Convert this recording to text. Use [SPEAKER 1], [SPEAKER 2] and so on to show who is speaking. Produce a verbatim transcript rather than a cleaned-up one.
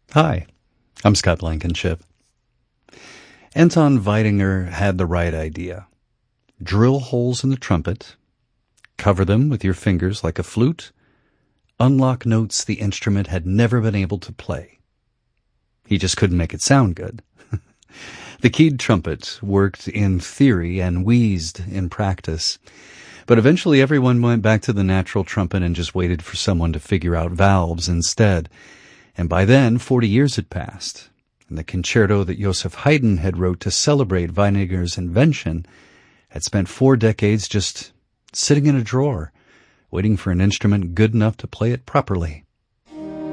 [SPEAKER 1] Hi, I'm Scott Blankenship. Anton Weidinger had the right idea. Drill holes in the trumpet, cover them with your fingers like a flute, unlock notes the instrument had never been able to play. He just couldn't make it sound good. The keyed trumpet worked in theory and wheezed in practice, but eventually everyone went back to the natural trumpet and just waited for someone to figure out valves instead. And by then, forty years had passed, and the concerto that Joseph Haydn had wrote to celebrate Weidinger's invention had spent four decades just sitting in a drawer, waiting for an instrument good enough to play it properly.